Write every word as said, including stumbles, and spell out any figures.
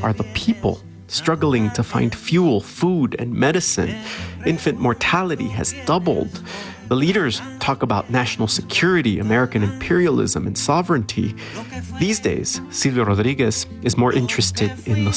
are the people, struggling to find fuel, food, and medicine. Infant mortality has doubled. The leaders talk about national security, American imperialism, and sovereignty. These days, Silvio Rodriguez is more interested in the